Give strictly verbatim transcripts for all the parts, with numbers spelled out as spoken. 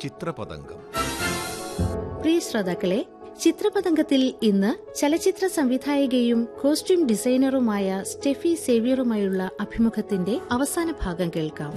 ചിത്രപതംഗം. പ്രിയ ശ്രോതാക്കളെ, ചിത്രപതംഗത്തിൽ ഇന്ന് ചലച്ചിത്ര സംവിധായികയും കോസ്റ്റ്യൂം ഡിസൈനറുമായ സ്റ്റെഫി സേവ്യറുമായുള്ള അഭിമുഖത്തിന്റെ അവസാന ഭാഗം കേൾക്കാം.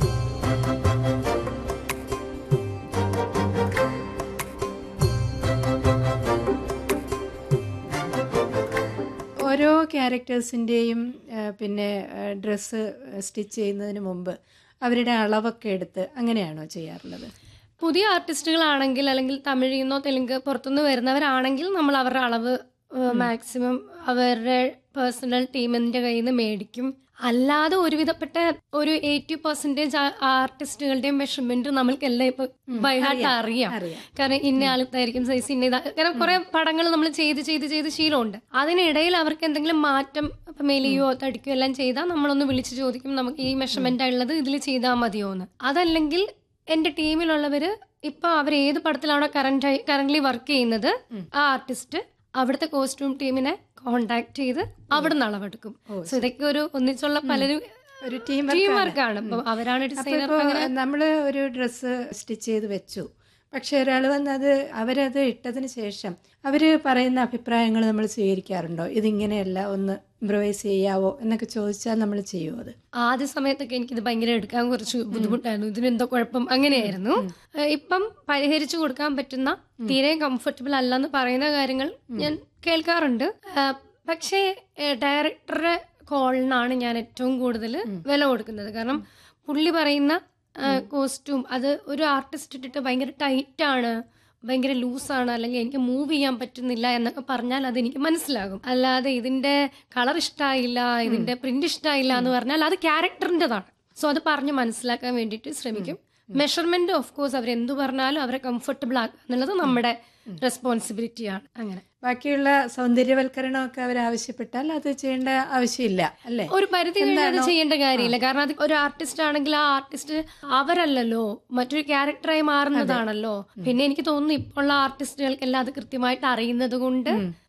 ഓരോ ക്യാരക്ടേഴ്സിൻ്റെയും പിന്നെ ഡ്രസ്സ് സ്റ്റിച്ച് ചെയ്യുന്നതിന് മുമ്പ് അവരുടെ അളവൊക്കെ എടുത്ത് അങ്ങനെയാണോ ചെയ്യാറുള്ളത്? പുതിയ ആർട്ടിസ്റ്റുകളാണെങ്കിൽ അല്ലെങ്കിൽ തമിഴിൽ നിന്നോ തെലുങ്ക് പുറത്തുനിന്ന് വരുന്നവരാണെങ്കിൽ നമ്മൾ അവരുടെ അളവ് മാക്സിമം അവരുടെ പേഴ്സണൽ ടീമിന്റെ കയ്യിൽ നിന്ന് മേടിക്കും. അല്ലാതെ ഒരുവിധപ്പെട്ട ഒരു എയ്റ്റി പെർസെന്റേജ് ആർട്ടിസ്റ്റുകളുടെയും മെഷർമെന്റ് നമ്മൾക്ക് എല്ലാം ഇപ്പൊ ബൈഹാർട്ട് അറിയാം. കാരണം ഇന്ന ആൾക്കായിരിക്കും സൈസ് ഇന്ന ഇതാ, കാരണം കുറെ പടങ്ങൾ നമ്മൾ ചെയ്ത് ചെയ്ത് ചെയ്ത് ശീലമുണ്ട്. അതിനിടയിൽ അവർക്ക് എന്തെങ്കിലും മാറ്റം മെലിയോ തടിക്കോ എല്ലാം ചെയ്താൽ നമ്മളൊന്ന് വിളിച്ച് ചോദിക്കും, നമുക്ക് ഈ മെഷർമെന്റ് ഉള്ളത് ഇതിൽ ചെയ്താൽ മതിയോ എന്ന്. അതല്ലെങ്കിൽ എന്റെ ടീമിലുള്ളവര് ഇപ്പൊ അവർ ഏത് പടത്തിലാണോ കറന്റ് കറന്റ്ലി വർക്ക് ചെയ്യുന്നത് ആ ആർട്ടിസ്റ്റ് അവിടുത്തെ കോസ്റ്റ്യൂം ടീമിനെ കോണ്ടാക്ട് ചെയ്ത് അവിടെ നിന്ന് അളവെടുക്കും. സോ ഇതൊക്കെ ഒരു ഒന്നിച്ചുള്ള പലരും ഒരു ടീം വർക്കാണ്. അപ്പൊ അവരാണ് ഡിസൈനർ. നമ്മള് ഒരു ഡ്രസ്സ് സ്റ്റിച്ച് ചെയ്ത് വെച്ചു, പക്ഷെ ഒരാൾ വന്ന് അത് അവരത് ഇട്ടതിന് ശേഷം അവര് പറയുന്ന അഭിപ്രായങ്ങൾ നമ്മൾ സ്വീകരിക്കാറുണ്ടോ? ഇതിങ്ങനെയല്ല, ഒന്ന് ഇംപ്രവൈസ് ചെയ്യാവോ എന്നൊക്കെ ചോദിച്ചാൽ നമ്മൾ ചെയ്യുമോ? അത് ആദ്യ സമയത്തൊക്കെ എനിക്കിത് ഭയങ്കര എടുക്കാൻ കുറച്ച് ബുദ്ധിമുട്ടായിരുന്നു. ഇതിനെന്തോ കുഴപ്പം അങ്ങനെയായിരുന്നു. ഇപ്പം പരിഹരിച്ചു കൊടുക്കാൻ പറ്റുന്ന തീരെ കംഫർട്ടബിൾ അല്ലെന്ന് പറയുന്ന കാര്യങ്ങൾ ഞാൻ കേൾക്കാറുണ്ട്. പക്ഷേ ഡയറക്ടറുടെ കോളിനാണ് ഞാൻ ഏറ്റവും കൂടുതൽ വില കൊടുക്കുന്നത്. കാരണം പുള്ളി പറയുന്ന കോസ്റ്റ്യൂം അത് ഒരു ആർട്ടിസ്റ്റ് ഇട്ടിട്ട് ഭയങ്കര ടൈറ്റാണ്, ഭയങ്കര ലൂസാണ്, അല്ലെങ്കിൽ എനിക്ക് മൂവ് ചെയ്യാൻ പറ്റുന്നില്ല എന്നൊക്കെ പറഞ്ഞാൽ അതെനിക്ക് മനസ്സിലാകും. അല്ലാതെ ഇതിന്റെ കളർ ഇഷ്ടമായില്ല, ഇതിന്റെ പ്രിന്റ് ഇഷ്ടമായില്ല എന്ന് പറഞ്ഞാൽ അത് ക്യാരക്ടറിൻ്റെതാണ്. സോ അത് പറഞ്ഞ് മനസ്സിലാക്കാൻ വേണ്ടിയിട്ട് ശ്രമിക്കും. മെഷർമെന്റ് ഓഫ് കോഴ്സ് അവരെന്തു പറഞ്ഞാലും അവരെ കംഫർട്ടബിൾ ആക്കുക എന്നുള്ളത് നമ്മുടെ റെസ്പോൺസിബിലിറ്റിയാണ്. അങ്ങനെ ബാക്കിയുള്ള സൗന്ദര്യവൽക്കരണമൊക്കെ അവർ ആവശ്യപ്പെട്ടാൽ അത് ചെയ്യേണ്ട ആവശ്യമില്ല അല്ലേ? ഒരു പരിധി കഴിഞ്ഞാൽ ചെയ്യേണ്ട കാര്യമില്ല. കാരണം അത് ഒരു ആർട്ടിസ്റ്റ് ആണെങ്കിൽ ആ ആർട്ടിസ്റ്റ് അവരല്ലല്ലോ, മറ്റൊരു ക്യാരക്ടറായി മാറുന്നതാണല്ലോ. പിന്നെ എനിക്ക് തോന്നുന്നു ഇപ്പോൾ ഉള്ള ആർട്ടിസ്റ്റുകൾക്കെല്ലാം അത് കൃത്യമായിട്ട് അറിയുന്നത് കൊണ്ട്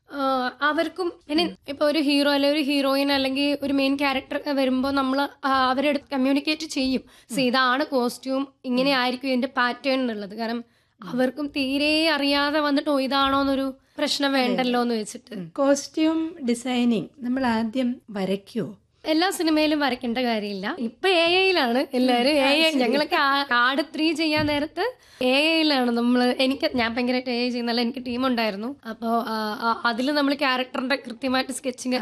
അവർക്കും പിന്നെ ഇപ്പൊ ഒരു ഹീറോ അല്ലെങ്കിൽ ഒരു ഹീറോയിൻ അല്ലെങ്കിൽ ഒരു മെയിൻ ക്യാരക്ടർ വരുമ്പോൾ നമ്മൾ അവരെ അടുത്ത് കമ്മ്യൂണിക്കേറ്റ് ചെയ്യും. സോ ഇതാണ് കോസ്റ്റ്യൂം, ഇങ്ങനെ ആയിരിക്കും ഇതിന്റെ പാറ്റേൺ എന്നുള്ളത്. കാരണം അവർക്കും തീരെ അറിയാതെ വന്നിട്ടോ ഇതാണോ എന്നൊരു പ്രശ്നം വേണ്ടല്ലോ എന്ന് വെച്ചിട്ട്. കോസ്റ്റ്യൂം ഡിസൈനിങ് നമ്മൾ ആദ്യം വരയ്ക്കുവോ? എല്ലാ സിനിമയിലും വരയ്ക്കേണ്ട കാര്യമില്ല. ഇപ്പൊ എ ഐയിലാണ് എല്ലാവരും. എ ഐ ഞങ്ങളൊക്കെ ആട് ത്രീ ചെയ്യാൻ നേരത്ത് എ ഐയിലാണ് നമ്മള്. എനിക്ക് ഞാൻ ഭയങ്കരമായിട്ട് എ ഐ ചെയ്യുന്നല്ല, എനിക്ക് ടീം ഉണ്ടായിരുന്നു. അപ്പോ അതിൽ നമ്മൾ ക്യാരക്ടറിന്റെ കൃത്യമായിട്ട് സ്കെച്ചിങ്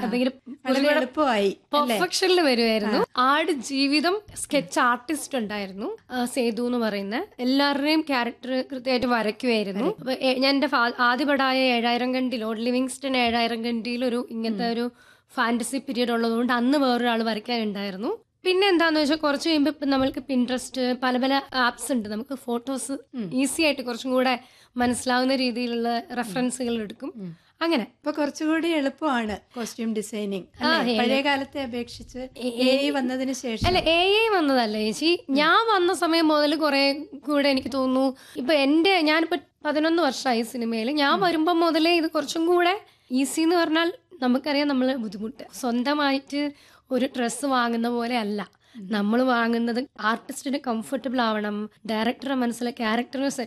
പെർഫെക്ഷനിൽ വരുമായിരുന്നു. ആട് ജീവിതം സ്കെച്ച് ആർട്ടിസ്റ്റ് ഉണ്ടായിരുന്നു, സേതു എന്ന് പറയുന്ന. എല്ലാവരുടെയും ക്യാരക്ടർ കൃത്യമായിട്ട് വരയ്ക്കുമായിരുന്നു. അപ്പൊ ഞാൻ എന്റെ ആദ്യപടായ ഏഴായിരം കണ്ടി ലോർഡ് ലിവിങ്സ്റ്റൺ ഏഴായിരം കണ്ടിയിൽ ഒരു ഇങ്ങനത്തെ ഒരു ഫാന്റസി പീരീഡ് ഉള്ളതുകൊണ്ട് അന്ന് വേറൊരാൾ വരയ്ക്കാനുണ്ടായിരുന്നു. പിന്നെ എന്താന്ന് വെച്ചാൽ കുറച്ച് കഴിയുമ്പോൾ ഇപ്പം നമ്മൾക്ക് പിൻട്രസ്റ്റ് പല പല ആപ്സ് ഉണ്ട്, നമുക്ക് ഫോട്ടോസ് ഈസി ആയിട്ട് കുറച്ചും കൂടെ മനസ്സിലാവുന്ന രീതിയിലുള്ള റെഫറൻസുകൾ എടുക്കും. അങ്ങനെ ഇപ്പൊ കുറച്ചുകൂടി എളുപ്പമാണ് കോസ്റ്റ്യൂം ഡിസൈനിങ് പഴയ കാലത്തെ അപേക്ഷിച്ച്. എ ഐ വന്നതിന് ശേഷം അല്ല, എ ഐ വന്നതല്ല ചേച്ചി. ഞാൻ വന്ന സമയം മുതൽ കുറെ കൂടെ എനിക്ക് തോന്നുന്നു ഇപ്പൊ എന്റെ ഞാനിപ്പോ പതിനൊന്ന് വർഷമായി സിനിമയിൽ. ഞാൻ വരുമ്പോ മുതലേ ഇത് കുറച്ചും കൂടെ ഈസി എന്ന് പറഞ്ഞാൽ നമുക്കറിയാം നമ്മൾ ബുദ്ധിമുട്ട് സ്വന്തമായിട്ട് ഒരു ഡ്രസ്സ് വാങ്ങുന്ന പോലെ അല്ല നമ്മൾ വാങ്ങുന്നത്. ആർട്ടിസ്റ്റിന് കംഫർട്ടബിൾ ആവണം, ഡയറക്ടറെ മനസ്സിലെ ക്യാരക്ടറിന്